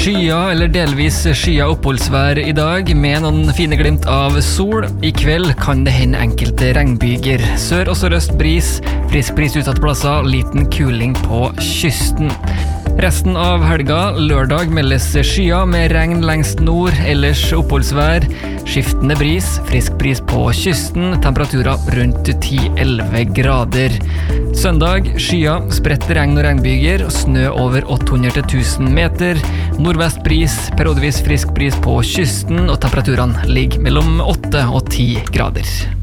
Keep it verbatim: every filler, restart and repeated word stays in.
Skya eller delvis skya oppholdsvær I dag, med noen fine glimt av sol. I kveld kan det hende enkelte regnbyger. Sør- og sørøst bris, frisk bris utsatte plasser, liten kuling på kysten. Resten av helga, lørdag, meldes skya med regn lengst nord, ellers oppholdsvær, skiftende bris, frisk bris på kysten, temperaturer rundt ti til elleve grader. Søndag, skya, spredt regn og regnbyger, snø over åtte hundre til tusen meter, nordvest bris, periodevis frisk bris på kysten, og temperaturene ligger mellom åtte og ti grader.